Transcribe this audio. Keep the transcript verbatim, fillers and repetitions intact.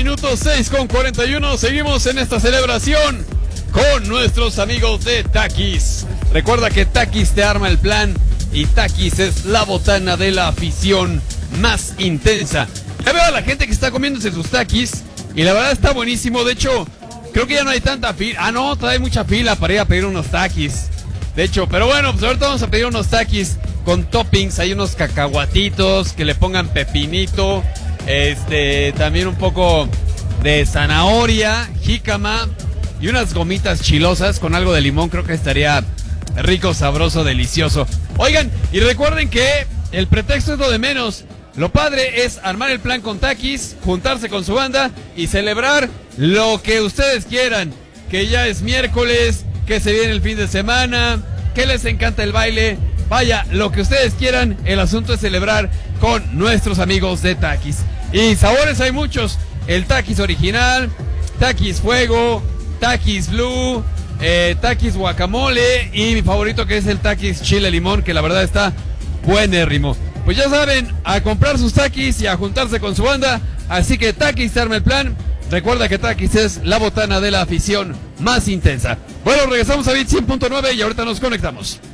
minutos, seis con cuarenta y uno. Seguimos en esta celebración con nuestros amigos de Takis. Recuerda que Takis te arma el plan y Takis es la botana de la afición más intensa. Ya veo a la gente que está comiéndose sus Takis y la verdad está buenísimo. De hecho, creo que ya no hay tanta fila. Ah, no, todavía hay mucha fila para ir a pedir unos Takis. De hecho, pero bueno, pues ahorita vamos a pedir unos Takis con toppings. Hay unos cacahuatitos, que le pongan pepinito, este, también un poco de zanahoria, jícama y unas gomitas chilosas con algo de limón. Creo que estaría rico, sabroso, delicioso. Oigan, y recuerden que el pretexto es lo de menos. Lo padre es armar el plan con Takis, juntarse con su banda y celebrar lo que ustedes quieran. Que ya es miércoles, que se viene el fin de semana, que les encanta el baile. Vaya, lo que ustedes quieran, el asunto es celebrar con nuestros amigos de Takis. Y sabores hay muchos. El Takis original, Takis fuego, Takis blue, eh, Takis guacamole y mi favorito que es el Takis chile limón, que la verdad está buenérrimo. Pues ya saben, a comprar sus Takis y a juntarse con su banda. Así que Takis te arma el plan. Recuerda que Takis es la botana de la afición más intensa. Bueno, regresamos a Beat cien punto nueve y ahorita nos conectamos.